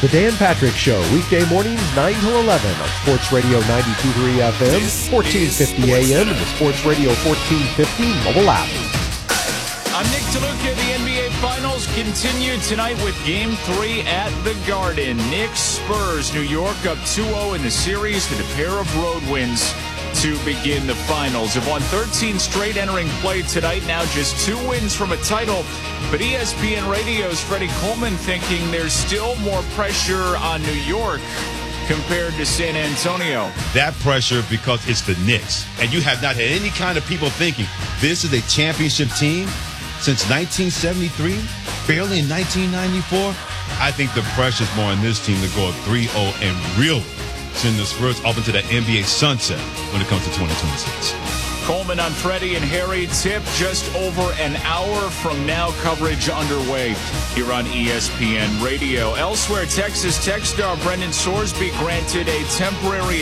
The Dan Patrick Show, weekday mornings 9 to 11 on Sports Radio 92.3 FM, 1450 AM, and the Sports Radio 1450 mobile app. I'm Nick DeLuca. The NBA Finals continue tonight with Game 3 at the Garden. Knicks Spurs, New York up 2-0 in the series with a pair of road wins to begin the finals. Have won 13 straight entering play tonight, now just 2 wins from a title. But ESPN Radio's Freddie Coleman thinking there's still more pressure on New York compared to San Antonio. That pressure because it's the Knicks. And you have not had any kind of people thinking this is a championship team since 1973, barely in 1994. I think the pressure's more on this team to go 3-0 and really send the Spurs up into the NBA sunset when it comes to 2026. Coleman on Freddie and Harry. Tip just over an hour from now. Coverage underway here on ESPN Radio. Elsewhere, Texas Tech star Brendan Sorsby granted a temporary